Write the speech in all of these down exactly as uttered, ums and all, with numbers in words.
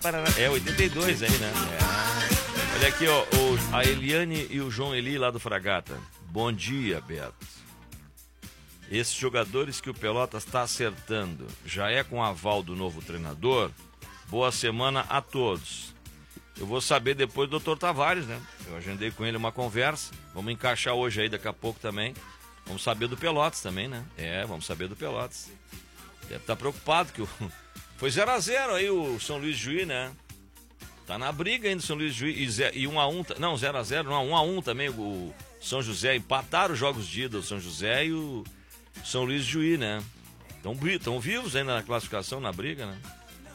parará. É oitenta e dois aí, né? É. Olha aqui, ó, o, a Eliane e o João Eli lá do Fragata. Bom dia, Beto. Esses jogadores que o Pelotas está acertando, já é com aval do novo treinador? Boa semana a todos. Eu vou saber depois do doutor Tavares, né? Eu agendei com ele uma conversa. Vamos encaixar hoje aí, daqui a pouco também. Vamos saber do Pelotas também, né? É, vamos saber do Pelotas. Deve estar preocupado que o... foi zero a zero aí o São Luís de Juí, né? Tá na briga ainda o São Luís de Juí. E um a um, não, zero a zero, não, um a um também o São José. Empataram os jogos de ida, o São José e o São Luís de Juí, né? Estão vivos ainda na classificação, na briga, né?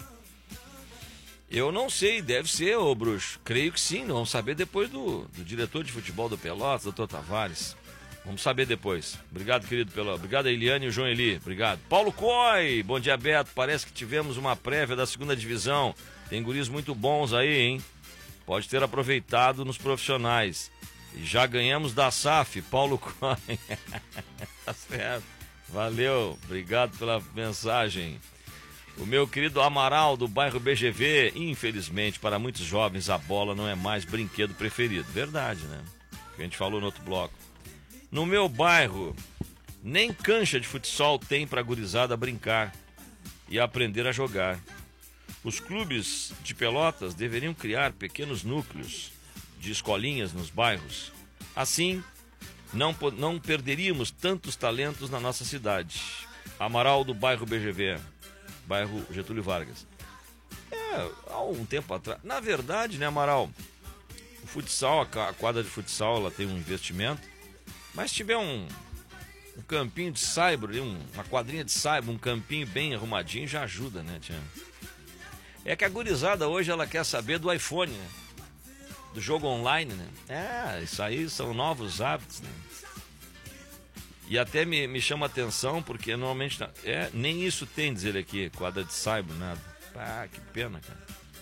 Eu não sei, deve ser, ô Bruxo. Creio que sim, vamos saber depois do, do diretor de futebol do Pelotas, doutor Tavares. Vamos saber depois. Obrigado, querido Peló. Obrigado a Eliane e o João Eli. Obrigado. Paulo Coy, bom dia, Beto. Parece que tivemos uma prévia da segunda divisão. Tem guris muito bons aí, hein? Pode ter aproveitado nos profissionais. E já ganhamos da S A F, Paulo Coy. Tá certo. Valeu, obrigado pela mensagem. O meu querido Amaral, do bairro B G V, infelizmente, para muitos jovens, a bola não é mais brinquedo preferido. Verdade, né? Que a gente falou no outro bloco. No meu bairro, nem cancha de futsal tem para a gurizada brincar e aprender a jogar. Os clubes de Pelotas deveriam criar pequenos núcleos de escolinhas nos bairros. Assim, não, não perderíamos tantos talentos na nossa cidade. Amaral, do bairro B G V. Bairro Getúlio Vargas. É, há um tempo atrás. Na verdade, né, Amaral? O futsal, a quadra de futsal, ela tem um investimento. Mas se tiver um, um campinho de saibro, um, uma quadrinha de saibro, um campinho bem arrumadinho, já ajuda, né, tia? É que a gurizada hoje, ela quer saber do iPhone, né? Do jogo online, né? É, isso aí são novos hábitos, né? E até me, me chama a atenção, porque normalmente... É, nem isso tem, diz ele aqui, quadra de saibro, nada. Ah, que pena, cara.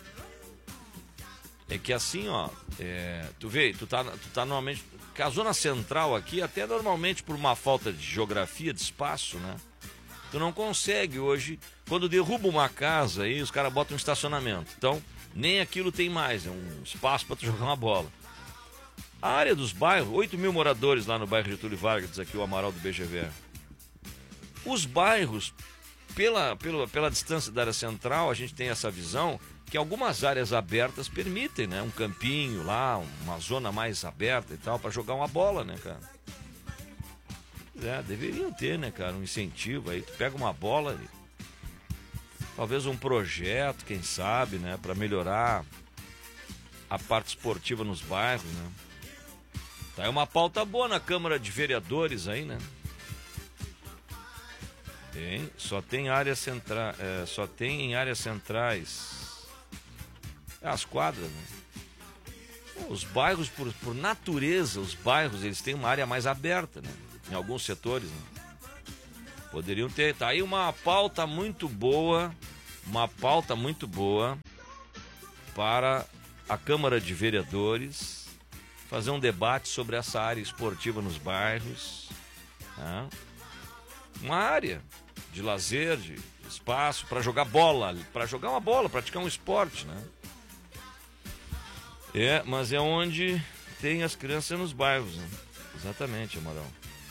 É que assim, ó, é, tu vê, tu tá, tu tá normalmente... Porque a zona central aqui, até normalmente por uma falta de geografia, de espaço, né? Tu não consegue hoje... Quando derruba uma casa aí, os caras botam um estacionamento. Então, nem aquilo tem mais, é um espaço para tu jogar uma bola. A área dos bairros, oito mil moradores lá no bairro Getúlio Vargas, diz aqui o Amaral do B G V. Os bairros, pela, pela, pela distância da área central, a gente tem essa visão que algumas áreas abertas permitem, né? Um campinho lá, uma zona mais aberta e tal, para jogar uma bola, né, cara? É, deveriam ter, né, cara, um incentivo aí. Tu pega uma bola, talvez um projeto, quem sabe, né, para melhorar a parte esportiva nos bairros, né? Tá, é uma pauta boa na Câmara de Vereadores aí, né? Tem, só tem áreas centrais, é, só tem em áreas centrais as quadras, né? Os bairros, por, por natureza, os bairros, eles têm uma área mais aberta, né? Em alguns setores, né? Poderiam ter, tá aí uma pauta muito boa, uma pauta muito boa para a Câmara de Vereadores fazer um debate sobre essa área esportiva nos bairros, né? Uma área de lazer, de espaço para jogar bola, para jogar uma bola, praticar um esporte, né? É, mas é onde tem as crianças nos bairros, né? Exatamente, Amaral.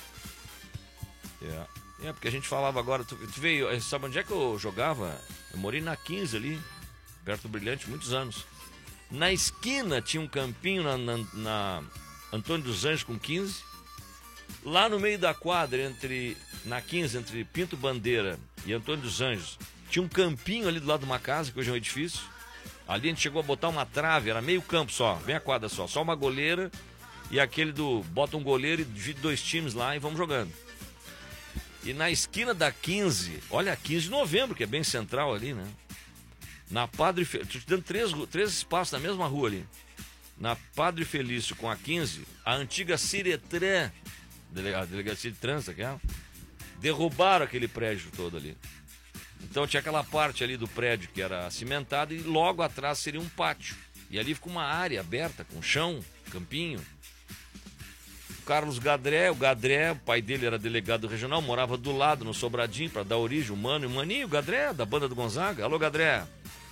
É. É, porque a gente falava agora, tu, tu veio, sabe onde é que eu jogava? Eu morei na quinze ali, perto do Brilhante, muitos anos. Na esquina tinha um campinho na, na, na Antônio dos Anjos com quinze. Lá no meio da quadra, entre na quinze, entre Pinto Bandeira e Antônio dos Anjos, tinha um campinho ali do lado de uma casa, que hoje é um edifício. Ali a gente chegou a botar uma trave, era meio campo só, bem a quadra só, só uma goleira e aquele do bota um goleiro e divide dois times lá e vamos jogando. E na esquina da quinze, olha a quinze de novembro, que é bem central ali, né? Na Padre Felício, te dando três, três espaços na mesma rua ali. Na Padre Felício com a quinze, a antiga Ciretrã, a delegacia de trânsito, aquela, derrubaram aquele prédio todo ali. Então tinha aquela parte ali do prédio que era cimentada e logo atrás seria um pátio. E ali ficou uma área aberta, com chão, campinho. O Carlos Gadré, o Gadré, o pai dele era delegado regional, morava do lado, no Sobradinho, para dar origem, o Mano e o Maninho, o Gadré, da banda do Gonzaga. Alô, Gadré.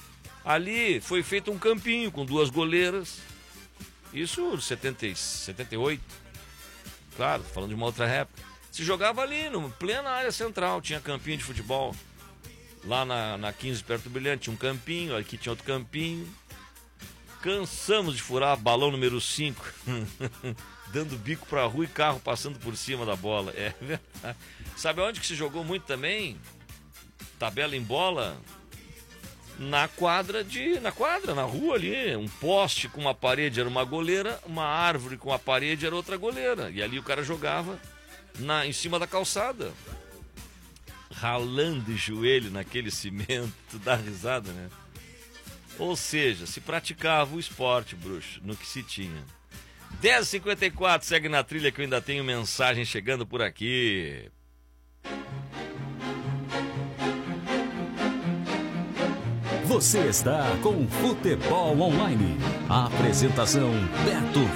Ali foi feito um campinho com duas goleiras. Isso setenta, setenta e oito. Claro, falando de uma outra época. Se jogava ali, no plena área central, tinha campinho de futebol. Lá na, na quinze, perto do Brilhante, tinha um campinho, aqui tinha outro campinho. Cansamos de furar balão número cinco, dando bico pra rua e carro passando por cima da bola. É verdade. Sabe onde que se jogou muito também? Tabela em bola? Na quadra, de, na quadra, na rua ali. Um poste com uma parede era uma goleira, uma árvore com uma parede era outra goleira. E ali o cara jogava na, em cima da calçada, ralando o joelho naquele cimento. Tu dá risada, né? Ou seja, se praticava o esporte, bruxo, no que se tinha. dez e cinquenta e quatro, segue na trilha que eu ainda tenho mensagem chegando por aqui. Você está com Futebol Online. A apresentação Beto